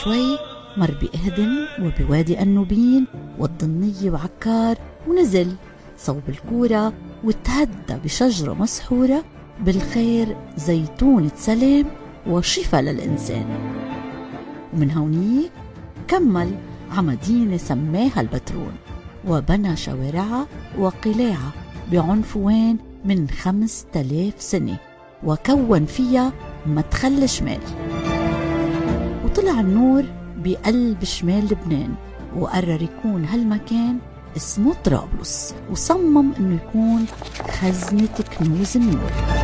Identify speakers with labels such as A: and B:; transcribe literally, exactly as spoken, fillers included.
A: شوي مر بإهدن وبوادي النوبين والضنية وعكار، ونزل صوب الكورة وتهدى بشجرة مسحورة بالخير زيتونة سلام وشفاء للإنسان. ومن هونيك كمل عمدينة سماها البترون، وبنى شوارعها وقلاعها بعنفوان من خمس تلاف سنة، وكون فيها مدخل شمال. وطلع النور بقلب شمال لبنان، وقرر يكون هالمكان اسمه طرابلس، وصمم انه يكون خزنة كنوز النور.